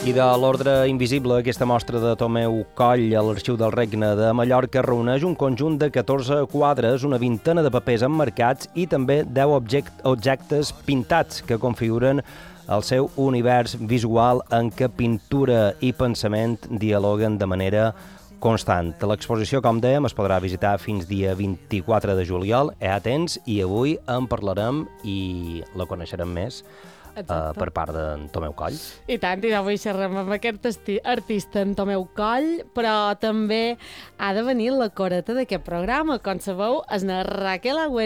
I de l'Ordre Invisible, aquesta mostra de Tomeu Coll a l'Arxiu del Regne de Mallorca reuneix un conjunt de 14 quadres, una vintena de papers emmarcats i també 10 objectes pintats que configuren el seu univers visual en què pintura i pensament dialoguen de manera constant. L'exposició, com dèiem, es podrà visitar fins dia 24 de juliol. Atents, i avui en parlarem i la coneixerem més per part d'en Tomeu Coll. I tant, i avui xerrem amb aquest artista, en Tomeu Coll, però també ha de venir la coreta d'aquest programa. Com sabeu, és la Raquel Agüero.